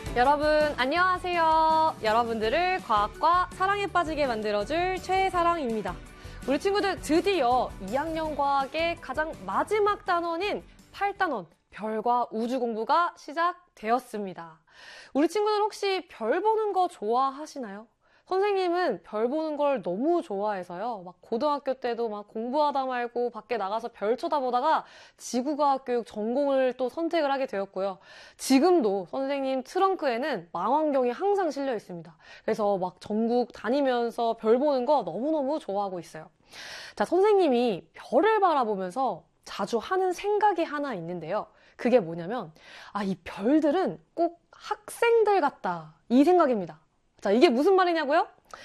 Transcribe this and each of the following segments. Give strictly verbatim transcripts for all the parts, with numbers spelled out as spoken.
여러분 안녕하세요. 여러분들을 과학과 사랑에 빠지게 만들어줄 최사랑입니다. 우리 친구들 드디어 이 학년 과학의 가장 마지막 단원인 팔 단원 별과 우주 공부가 시작되었습니다. 우리 친구들 혹시 별 보는 거 좋아하시나요? 선생님은 별 보는 걸 너무 좋아해서요. 막 고등학교 때도 막 공부하다 말고 밖에 나가서 별 쳐다보다가 지구과학 교육 전공을 또 선택을 하게 되었고요. 지금도 선생님 트렁크에는 망원경이 항상 실려 있습니다. 그래서 막 전국 다니면서 별 보는 거 너무너무 좋아하고 있어요. 자, 선생님이 별을 바라보면서 자주 하는 생각이 하나 있는데요. 그게 뭐냐면, 아, 이 별들은 꼭 학생들 같다. 이 생각입니다. 자, 이게 무슨 말이냐고요?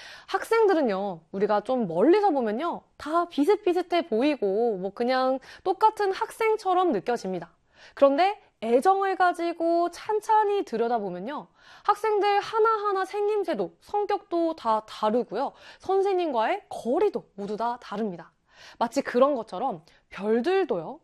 학생들은요, 우리가 좀 멀리서 보면요, 다 비슷비슷해 보이고, 뭐 그냥 똑같은 학생처럼 느껴집니다. 그런데 애정을 가지고 찬찬히 들여다보면요, 학생들 하나하나 생김새도, 성격도 다 다르고요, 선생님과의 거리도 모두 다 다릅니다. 마치 그런 것처럼 별들도요,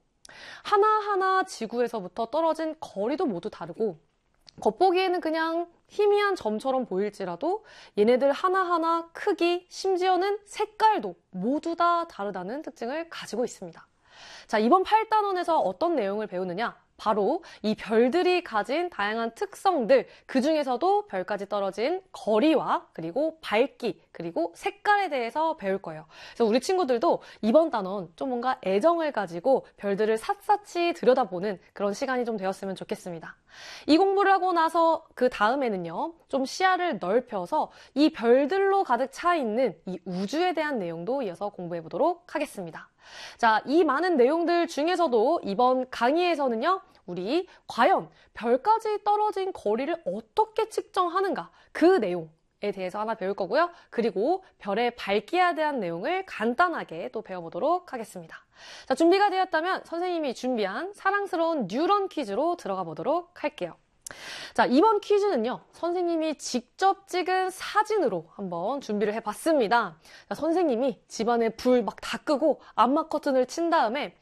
하나하나 지구에서부터 떨어진 거리도 모두 다르고, 겉보기에는 그냥 희미한 점처럼 보일지라도 얘네들 하나하나 크기, 심지어는 색깔도 모두 다 다르다는 특징을 가지고 있습니다. 자, 이번 팔 단원에서 어떤 내용을 배우느냐? 바로 이 별들이 가진 다양한 특성들, 그 중에서도 별까지 떨어진 거리와 그리고 밝기, 그리고 색깔에 대해서 배울 거예요. 그래서 우리 친구들도 이번 단원 좀 뭔가 애정을 가지고 별들을 샅샅이 들여다보는 그런 시간이 좀 되었으면 좋겠습니다. 이 공부를 하고 나서 그 다음에는요, 좀 시야를 넓혀서 이 별들로 가득 차 있는 이 우주에 대한 내용도 이어서 공부해 보도록 하겠습니다. 자, 이 많은 내용들 중에서도 이번 강의에서는요, 우리 과연 별까지 떨어진 거리를 어떻게 측정하는가, 그 내용에 대해서 하나 배울 거고요. 그리고 별의 밝기에 대한 내용을 간단하게 또 배워보도록 하겠습니다. 자, 준비가 되었다면 선생님이 준비한 사랑스러운 뉴런 퀴즈로 들어가 보도록 할게요. 자, 이번 퀴즈는요, 선생님이 직접 찍은 사진으로 한번 준비를 해봤습니다. 자, 선생님이 집안에 불 막 다 끄고 암막 커튼을 친 다음에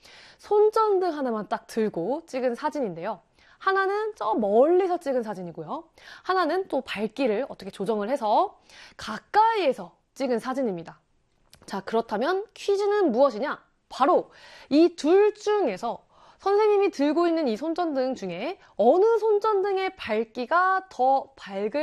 손전등 하나만 딱 들고 찍은 사진인데요. 하나는 저 멀리서 찍은 사진이고요. 하나는 또 밝기를 어떻게 조정을 해서 가까이에서 찍은 사진입니다. 자, 그렇다면 퀴즈는 무엇이냐? 바로 이 둘 중에서 선생님이 들고 있는 이 손전등 중에 어느 손전등의 밝기가 더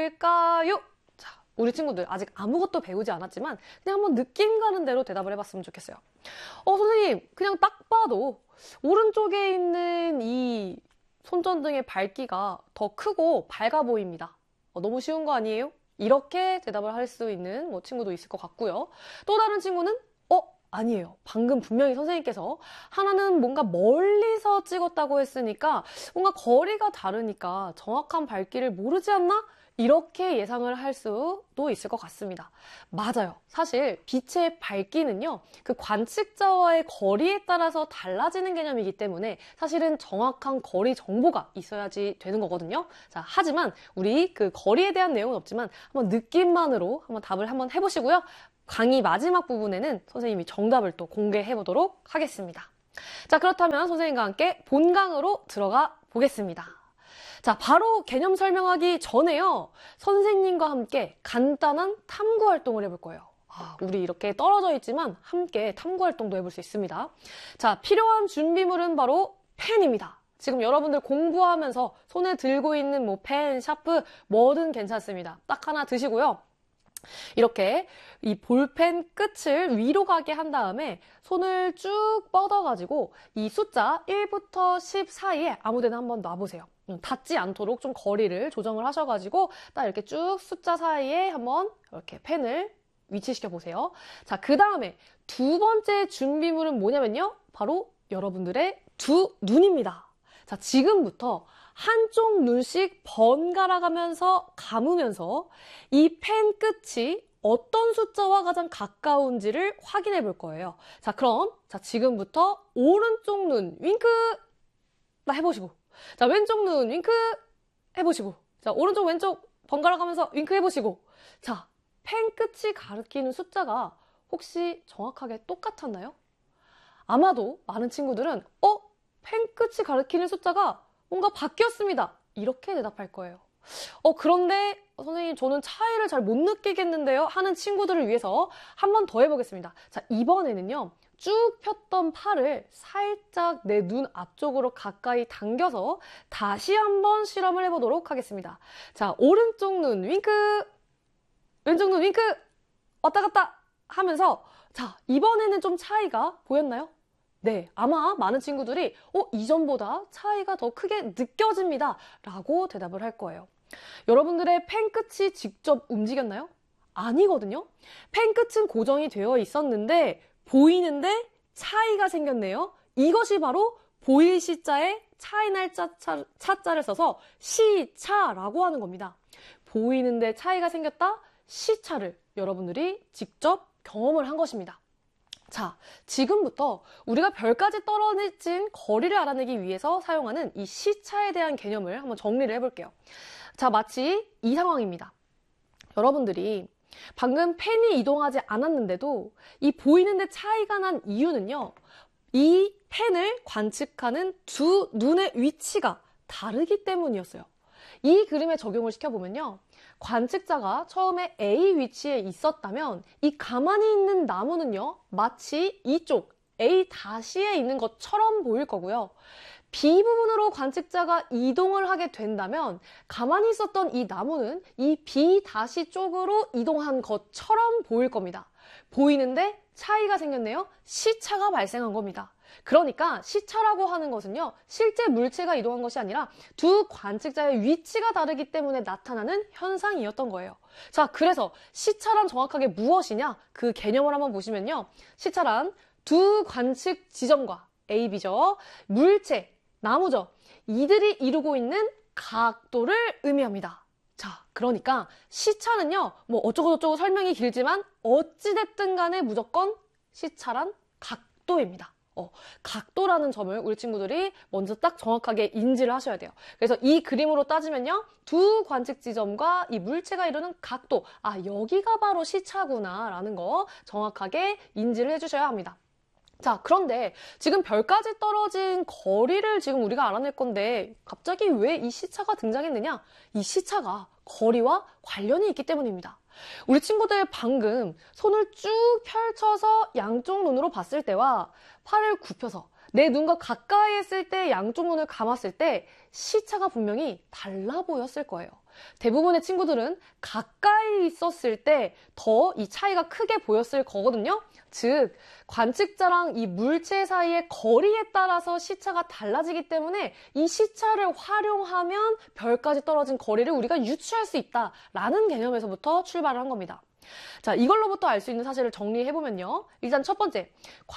밝을까요? 자, 우리 친구들 아직 아무것도 배우지 않았지만 그냥 한번 느낌 가는 대로 대답을 해봤으면 좋겠어요. 어, 선생님, 그냥 딱 봐도 오른쪽에 있는 이 손전등의 밝기가 더 크고 밝아 보입니다. 어, 너무 쉬운 거 아니에요? 이렇게 대답을 할 수 있는 뭐 친구도 있을 것 같고요. 또 다른 친구는 어? 아니에요. 방금 분명히 선생님께서 하나는 뭔가 멀리서 찍었다고 했으니까 뭔가 거리가 다르니까 정확한 밝기를 모르지 않나? 이렇게 예상을 할 수도 있을 것 같습니다. 맞아요. 사실 빛의 밝기는요, 그 관측자와의 거리에 따라서 달라지는 개념이기 때문에 사실은 정확한 거리 정보가 있어야지 되는 거거든요. 자, 하지만 우리 그 거리에 대한 내용은 없지만 한번 느낌만으로 한번 답을 한번 해보시고요. 강의 마지막 부분에는 선생님이 정답을 또 공개해 보도록 하겠습니다. 자, 그렇다면 선생님과 함께 본강으로 들어가 보겠습니다. 자, 바로 개념 설명하기 전에요, 선생님과 함께 간단한 탐구 활동을 해볼 거예요. 아, 우리 이렇게 떨어져 있지만 함께 탐구 활동도 해볼 수 있습니다. 자, 필요한 준비물은 바로 펜입니다. 지금 여러분들 공부하면서 손에 들고 있는 뭐 펜, 샤프 뭐든 괜찮습니다. 딱 하나 드시고요. 이렇게 이 볼펜 끝을 위로 가게 한 다음에 손을 쭉 뻗어가지고 이 숫자 일부터 십 사이에 아무데나 한번 놔보세요. 닿지 않도록 좀 거리를 조정을 하셔가지고 딱 이렇게 쭉 숫자 사이에 한번 이렇게 펜을 위치시켜 보세요. 자, 그 다음에 두 번째 준비물은 뭐냐면요, 바로 여러분들의 두 눈입니다. 자, 지금부터 한쪽 눈씩 번갈아 가면서 감으면서 이 펜 끝이 어떤 숫자와 가장 가까운지를 확인해 볼 거예요. 자, 그럼 자, 지금부터 오른쪽 눈 윙크 나 해보시고, 자, 왼쪽 눈 윙크 해보시고, 자, 오른쪽 왼쪽 번갈아 가면서 윙크 해보시고. 자, 펜 끝이 가리키는 숫자가 혹시 정확하게 똑같았나요? 아마도 많은 친구들은 어? 펜 끝이 가리키는 숫자가 뭔가 바뀌었습니다. 이렇게 대답할 거예요. 어, 그런데 선생님 저는 차이를 잘 못 느끼겠는데요 하는 친구들을 위해서 한 번 더 해보겠습니다. 자, 이번에는요. 쭉 폈던 팔을 살짝 내 눈 앞쪽으로 가까이 당겨서 다시 한번 실험을 해보도록 하겠습니다. 자, 오른쪽 눈 윙크, 왼쪽 눈 윙크, 왔다 갔다 하면서 자, 이번에는 좀 차이가 보였나요? 네, 아마 많은 친구들이 어, 이전보다 차이가 더 크게 느껴집니다 라고 대답을 할 거예요. 여러분들의 펜 끝이 직접 움직였나요? 아니거든요. 펜 끝은 고정이 되어 있었는데 보이는데 차이가 생겼네요. 이것이 바로 보일 시자에 차이 날 자, 차, 차자를 써서 시차라고 하는 겁니다. 보이는데 차이가 생겼다? 시차를 여러분들이 직접 경험을 한 것입니다. 자, 지금부터 우리가 별까지 떨어진 거리를 알아내기 위해서 사용하는 이 시차에 대한 개념을 한번 정리를 해볼게요. 자, 마치 이 상황입니다. 여러분들이 방금 펜이 이동하지 않았는데도 이 보이는데 차이가 난 이유는요. 이 펜을 관측하는 두 눈의 위치가 다르기 때문이었어요. 이 그림에 적용을 시켜보면요. 관측자가 처음에 A 위치에 있었다면 이 가만히 있는 나무는요. 마치 이쪽 A-에 있는 것처럼 보일 거고요. B 부분으로 관측자가 이동을 하게 된다면 가만히 있었던 이 나무는 이 B- 쪽으로 이동한 것처럼 보일 겁니다. 보이는데 차이가 생겼네요. 시차가 발생한 겁니다. 그러니까 시차라고 하는 것은요. 실제 물체가 이동한 것이 아니라 두 관측자의 위치가 다르기 때문에 나타나는 현상이었던 거예요. 자, 그래서 시차란 정확하게 무엇이냐? 그 개념을 한번 보시면요. 시차란 두 관측 지점과 A, B죠. 물체, 나무죠. 이들이 이루고 있는 각도를 의미합니다. 자, 그러니까 시차는요. 뭐 어쩌고저쩌고 설명이 길지만 어찌됐든 간에 무조건 시차란 각도입니다. 어, 각도라는 점을 우리 친구들이 먼저 딱 정확하게 인지를 하셔야 돼요. 그래서 이 그림으로 따지면요. 두 관측 지점과 이 물체가 이루는 각도. 아, 여기가 바로 시차구나 라는 거 정확하게 인지를 해주셔야 합니다. 자, 그런데 지금 별까지 떨어진 거리를 지금 우리가 알아낼 건데 갑자기 왜 이 시차가 등장했느냐? 이 시차가 거리와 관련이 있기 때문입니다. 우리 친구들 방금 손을 쭉 펼쳐서 양쪽 눈으로 봤을 때와 팔을 굽혀서 내 눈과 가까이 했을 때 양쪽 눈을 감았을 때 시차가 분명히 달라 보였을 거예요. 대부분의 친구들은 가까이 있었을 때 더 이 차이가 크게 보였을 거거든요. 즉, 관측자랑 이 물체 사이의 거리에 따라서 시차가 달라지기 때문에 이 시차를 활용하면 별까지 떨어진 거리를 우리가 유추할 수 있다라는 개념에서부터 출발을 한 겁니다. 자, 이걸로부터 알 수 있는 사실을 정리해보면요. 일단 첫 번째,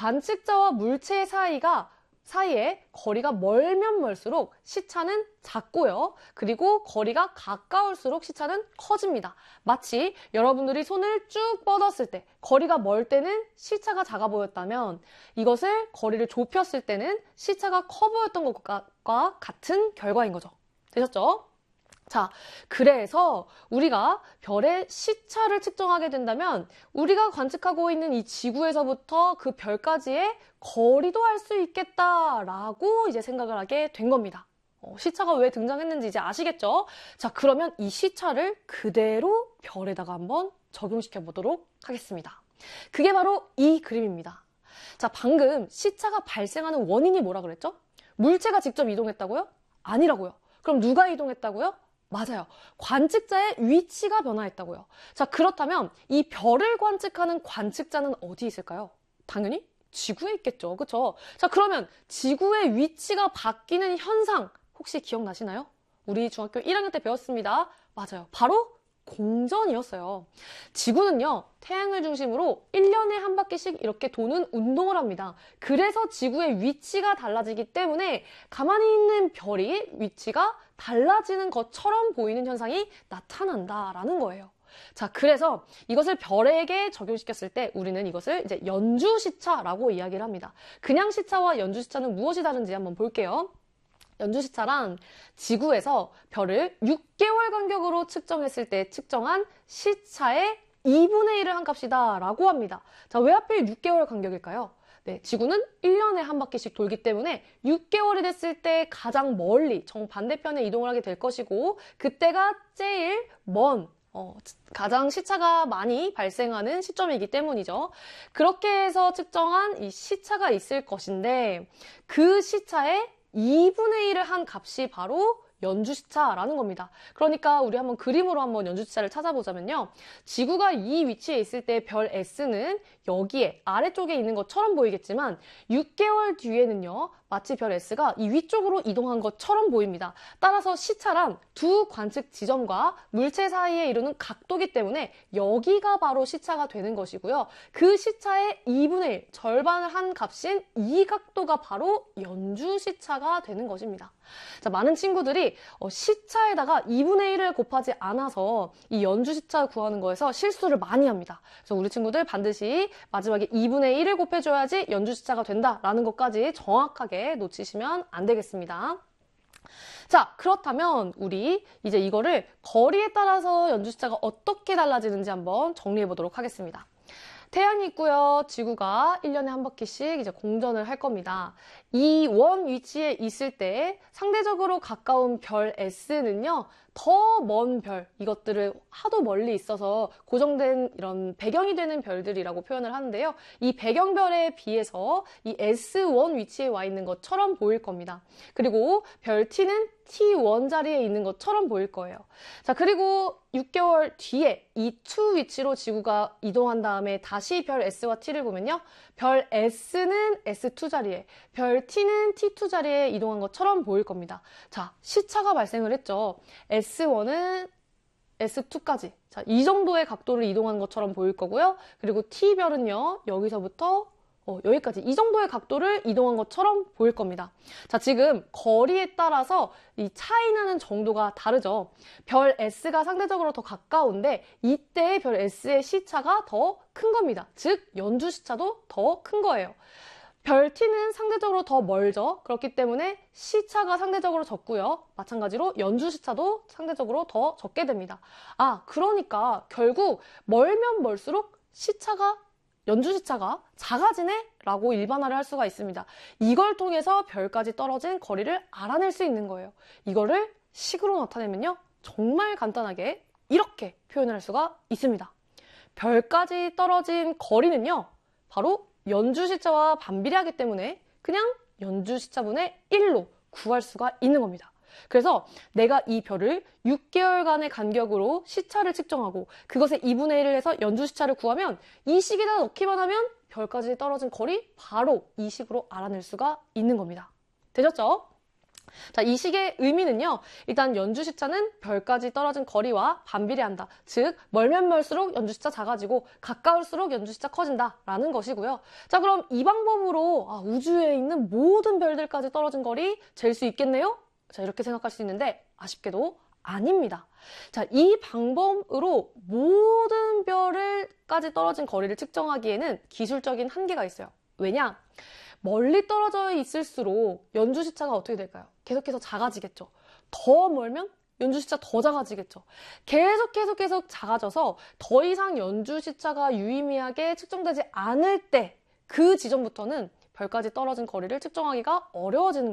관측자와 물체 사이가 사이에 거리가 멀면 멀수록 시차는 작고요. 그리고 거리가 가까울수록 시차는 커집니다. 마치 여러분들이 손을 쭉 뻗었을 때 거리가 멀 때는 시차가 작아 보였다면 이것을 거리를 좁혔을 때는 시차가 커 보였던 것과 같은 결과인 거죠. 되셨죠? 자, 그래서 우리가 별의 시차를 측정하게 된다면 우리가 관측하고 있는 이 지구에서부터 그 별까지의 거리도 알 수 있겠다라고 이제 생각을 하게 된 겁니다. 어, 시차가 왜 등장했는지 이제 아시겠죠? 자, 그러면 이 시차를 그대로 별에다가 한번 적용시켜 보도록 하겠습니다. 그게 바로 이 그림입니다. 자, 방금 시차가 발생하는 원인이 뭐라 그랬죠? 물체가 직접 이동했다고요? 아니라고요. 그럼 누가 이동했다고요? 맞아요. 관측자의 위치가 변화했다고요. 자, 그렇다면 이 별을 관측하는 관측자는 어디 있을까요? 당연히 지구에 있겠죠. 그쵸? 자, 그러면 지구의 위치가 바뀌는 현상 혹시 기억나시나요? 우리 중학교 일 학년 때 배웠습니다. 맞아요. 바로 공전이었어요. 지구는요, 태양을 중심으로 일 년에 한 바퀴씩 이렇게 도는 운동을 합니다. 그래서 지구의 위치가 달라지기 때문에 가만히 있는 별이 위치가 달라지는 것처럼 보이는 현상이 나타난다라는 거예요. 자, 그래서 이것을 별에게 적용시켰을 때 우리는 이것을 이제 연주시차라고 이야기를 합니다. 그냥 시차와 연주시차는 무엇이 다른지 한번 볼게요. 연주시차란 지구에서 별을 육 개월 간격으로 측정했을 때 측정한 시차의 이분의 일을 한 값이다 라고 합니다. 자, 왜 하필 육 개월 간격일까요? 네, 지구는 일 년에 한 바퀴씩 돌기 때문에 육 개월이 됐을 때 가장 멀리 정반대편에 이동을 하게 될 것이고 그때가 제일 먼 어, 가장 시차가 많이 발생하는 시점이기 때문이죠. 그렇게 해서 측정한 이 시차가 있을 것인데 그 시차의 이분의 일을 한 값이 바로 연주시차라는 겁니다. 그러니까 우리 한번 그림으로 한번 연주시차를 찾아보자면요. 지구가 이 위치에 있을 때 별 S는 여기에 아래쪽에 있는 것처럼 보이겠지만 육 개월 뒤에는요. 마치 별 S가 이 위쪽으로 이동한 것처럼 보입니다. 따라서 시차란 두 관측 지점과 물체 사이에 이루는 각도기 때문에 여기가 바로 시차가 되는 것이고요. 그 시차의 이분의 일, 절반을 한 값인 이 각도가 바로 연주시차가 되는 것입니다. 자, 많은 친구들이 어, 시차에다가 이분의 일을 곱하지 않아서 이 연주시차 구하는 거에서 실수를 많이 합니다. 그래서 우리 친구들 반드시 마지막에 이분의 일을 곱해줘야지 연주시차가 된다라는 것까지 정확하게 놓치시면 안 되겠습니다. 자, 그렇다면 우리 이제 이거를 거리에 따라서 연주시차가 어떻게 달라지는지 한번 정리해 보도록 하겠습니다. 태양이 있고요. 지구가 일 년에 한 바퀴씩 이제 공전을 할 겁니다. 이 원 위치에 있을 때 상대적으로 가까운 별 S는요. 더 먼 별, 이것들을 하도 멀리 있어서 고정된 이런 배경이 되는 별들이라고 표현을 하는데요. 이 배경별에 비해서 이 에스 원 위치에 와 있는 것처럼 보일 겁니다. 그리고 별 T는 티 원 자리에 있는 것처럼 보일 거예요. 자, 그리고 육 개월 뒤에 이 투 위치로 지구가 이동한 다음에 다시 별 S와 T를 보면요. 별 S는 에스 투 자리에, 별 T는 티 투 자리에 이동한 것처럼 보일 겁니다. 자, 시차가 발생을 했죠. 에스 원은 에스 투까지. 자, 이 정도의 각도를 이동한 것처럼 보일 거고요. 그리고 T별은요. 여기서부터 어, 여기까지 이 정도의 각도를 이동한 것처럼 보일 겁니다. 자, 지금 거리에 따라서 이 차이 나는 정도가 다르죠. 별 S가 상대적으로 더 가까운데 이때 별 S의 시차가 더 큰 겁니다. 즉 연주 시차도 더 큰 거예요. 별 T는 상대적으로 더 멀죠. 그렇기 때문에 시차가 상대적으로 적고요. 마찬가지로 연주 시차도 상대적으로 더 적게 됩니다. 아, 그러니까 결국 멀면 멀수록 시차가 연주 시차가 작아지네? 라고 일반화를 할 수가 있습니다. 이걸 통해서 별까지 떨어진 거리를 알아낼 수 있는 거예요. 이거를 식으로 나타내면요. 정말 간단하게 이렇게 표현을 할 수가 있습니다. 별까지 떨어진 거리는요. 바로 연주 시차와 반비례하기 때문에 그냥 연주 시차분의 일로 구할 수가 있는 겁니다. 그래서 내가 이 별을 육 개월간의 간격으로 시차를 측정하고 그것의 이분의 일을 해서 연주 시차를 구하면 이 식에다 넣기만 하면 별까지 떨어진 거리 바로 이 식으로 알아낼 수가 있는 겁니다. 되셨죠? 자, 이 식의 의미는요. 일단 연주 시차는 별까지 떨어진 거리와 반비례한다. 즉 멀면 멀수록 연주 시차 작아지고 가까울수록 연주 시차 커진다 라는 것이고요. 자, 그럼 이 방법으로 아, 우주에 있는 모든 별들까지 떨어진 거리 잴 수 있겠네요? 자, 이렇게 생각할 수 있는데 아쉽게도 아닙니다. 자, 이 방법으로 모든 별을까지 떨어진 거리를 측정하기에는 기술적인 한계가 있어요. 왜냐? 멀리 떨어져 있을수록 연주 시차가 어떻게 될까요? 계속해서 작아지겠죠. 더 멀면 연주 시차 더 작아지겠죠. 계속 계속 계속 작아져서 더 이상 연주 시차가 유의미하게 측정되지 않을 때 그 지점부터는 별까지 떨어진 거리를 측정하기가 어려워지는